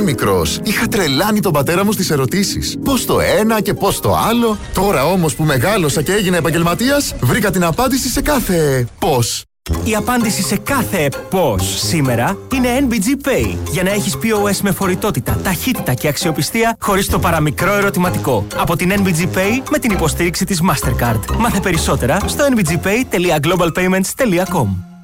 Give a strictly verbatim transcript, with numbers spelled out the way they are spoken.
μικρός, είχα τρελάνει τον πατέρα μου στις ερωτήσεις. Πώς το ένα και πώς το άλλο. Τώρα όμως που μεγάλωσα και έγινα επαγγελματίας, βρήκα την απάντηση σε κάθε πώς. Η απάντηση σε κάθε πώς σήμερα είναι εν μπι τζι Pay. Για να έχεις πι ο ες με φορητότητα, ταχύτητα και αξιοπιστία χωρίς το παραμικρό ερωτηματικό. Από την εν μπι τζι Pay με την υποστήριξη της Mastercard. Μάθε περισσότερα στο εν μπι τζι pay τελεία global payments τελεία com.